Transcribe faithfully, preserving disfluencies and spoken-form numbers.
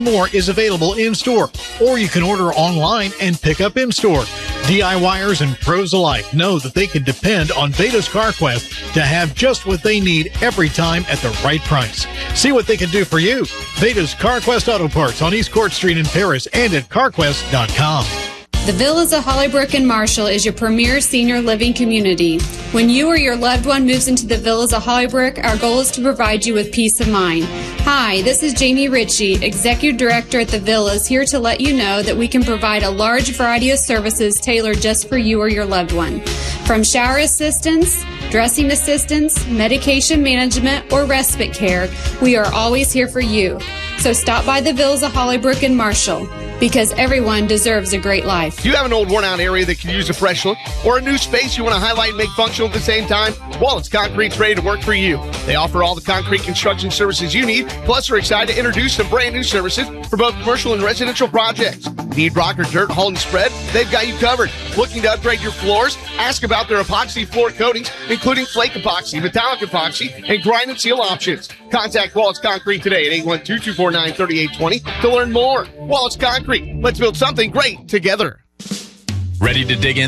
more is available in-store, or you can order online and pick up in-store. DIYers and pros alike know that they can depend on Veda's CarQuest to have just what they need every time at the right price. See what they can do for you. Veda's CarQuest Auto Parts on East Court Street in Paris and at car quest dot com. The Villas of Hollybrook and Marshall is your premier senior living community. When you or your loved one moves into the Villas of Hollybrook, our goal is to provide you with peace of mind. Hi, this is Jamie Ritchie, Executive Director at the Villas, here to let you know that we can provide a large variety of services tailored just for you or your loved one. From shower assistance, dressing assistance, medication management, or respite care, we are always here for you. So stop by the Villas of Hollybrook and Marshall, because everyone deserves a great life. Do you have an old worn-out area that could use a fresh look, or a new space you want to highlight and make functional at the same time? Wallace Concrete's ready to work for you. They offer all the concrete construction services you need, plus are excited to introduce some brand new services for both commercial and residential projects. Need rock or dirt hauled and spread? They've got you covered. Looking to upgrade your floors? Ask about their epoxy floor coatings, including flake epoxy, metallic epoxy, and grind and seal options. Contact Wallace Concrete today at eight one two, two four nine, three eight two zero to learn more. Wallace Concrete. Let's build something great together. Ready to dig in